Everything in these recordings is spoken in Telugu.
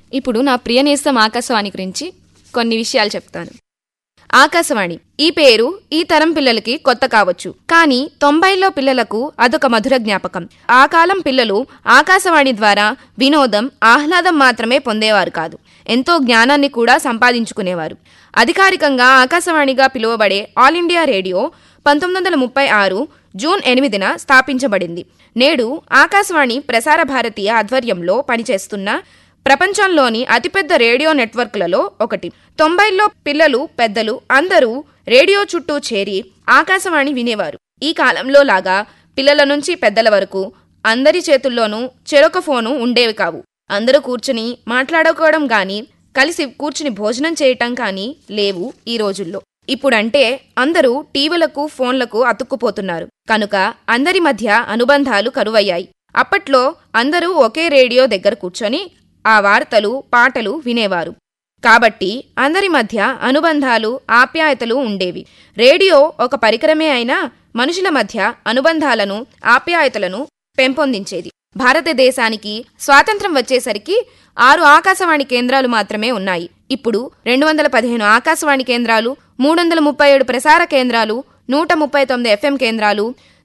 ఇప్పుడు నా ప్రియనేస్తం ఆకాశవాణి గురించి కొన్ని విషయాలు చెప్తాను. ఆకాశవాణి ఈ పేరు ఈ తరం పిల్లలకి కొత్త కావచ్చు, కానీ 90లో పిల్లలకు అదొక మధుర జ్ఞాపకం. ఆ కాలం పిల్లలు ఆకాశవాణి ద్వారా వినోదం, ఆహ్లాదం మాత్రమే పొందేవారు కాదు, ఎంతో జ్ఞానాన్ని కూడా సంపాదించుకునేవారు. అధికారికంగా ఆకాశవాణిగా పిలువబడే ఆల్ ఇండియా రేడియో 1936 జూన్ 8న స్థాపించబడింది. నేడు ఆకాశవాణి ప్రసార భారతి ఆధ్వర్యంలో పనిచేస్తున్న ప్రపంచంలోని అతిపెద్ద రేడియో నెట్వర్క్లలో ఒకటి. 90లో పిల్లలు, పెద్దలు అందరూ రేడియో చుట్టూ చేరి ఆకాశవాణి వినేవారు. ఈ కాలంలో లాగా పిల్లల నుంచి పెద్దల వరకు అందరి చేతుల్లోనూ చెరొక ఫోను ఉండేవి కావు. అందరూ కూర్చుని మాట్లాడుకోవడం గాని, కలిసి కూర్చుని భోజనం చేయటం కానీ లేవు ఈ రోజుల్లో. ఇప్పుడంటే అందరూ టీవీలకు, ఫోన్లకు అతుక్కుపోతున్నారు కనుక అందరి మధ్య అనుబంధాలు కరువయ్యాయి. అప్పట్లో అందరూ ఒకే రేడియో దగ్గర కూర్చొని ఆ వార్తలు, పాటలు వినేవారు కాబట్టి అందరి మధ్య అనుబంధాలు, ఆప్యాయతలు ఉండేవి. రేడియో ఒక పరికరమే అయినా మనుషుల మధ్య అనుబంధాలను, ఆప్యాయతలను పెంపొందించేది. భారతదేశానికి స్వాతంత్ర్యం వచ్చేసరికి 6 ఆకాశవాణి కేంద్రాలు మాత్రమే ఉన్నాయి. ఇప్పుడు 215 ఆకాశవాణి కేంద్రాలు, 337 ప్రసార కేంద్రాలు, 139 FM కేంద్రాలు,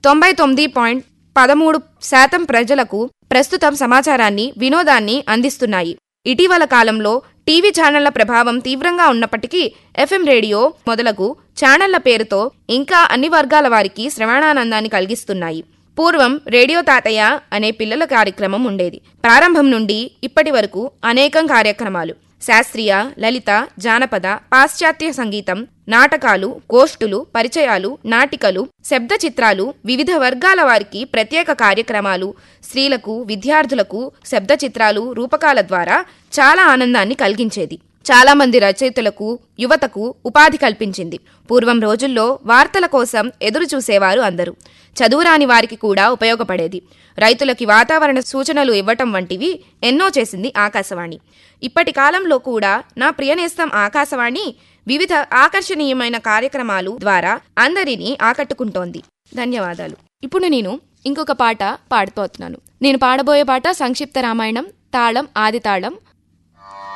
99.13% ప్రజలకు ప్రస్తుతం సమాచారాన్ని, వినోదాన్ని అందిస్తున్నాయి. ఇటీవల కాలంలో టీవీ ఛానళ్ల ప్రభావం తీవ్రంగా ఉన్నప్పటికీ FM రేడియో మొదలగు ఛానళ్ల పేరుతో ఇంకా అన్ని వర్గాల వారికి శ్రవణానందాన్ని కలిగిస్తున్నాయి. పూర్వం రేడియో తాతయ్య అనే పిల్లల కార్యక్రమం ఉండేది. ప్రారంభం నుండి ఇప్పటి వరకు అనేకం కార్యక్రమాలు, శాస్త్రీయ, లలిత, జానపద, పాశ్చాత్య సంగీతం, నాటకాలు, గోష్ఠులు, పరిచయాలు, నాటికలు, శబ్ద చిత్రాలు, వివిధ వర్గాల వారికి ప్రత్యేక కార్యక్రమాలు, స్త్రీలకు, విద్యార్థులకు శబ్ద చిత్రాలు, రూపకాల ద్వారా చాలా ఆనందాన్ని కలిగించేది. చాలా మంది రచయితలకు, యువతకు ఉపాధి కల్పించింది. పూర్వం రోజుల్లో వార్తల కోసం ఎదురు చూసేవారు అందరూ. చదువురాని వారికి కూడా ఉపయోగపడేది. రైతులకి వాతావరణ సూచనలు ఇవ్వటం వంటివి ఎన్నో చేసింది ఆకాశవాణి. ఇప్పటి కాలంలో కూడా నా ప్రియనేస్తం ఆకాశవాణి వివిధ ఆకర్షణీయమైన కార్యక్రమాలు ద్వారా అందరినీ ఆకట్టుకుంటోంది. ధన్యవాదాలు. ఇప్పుడు నేను ఇంకొక పాట పాడిపోతున్నాను. నేను పాడబోయే పాట సంక్షిప్త రామాయణం, తాళం ఆది తాళం.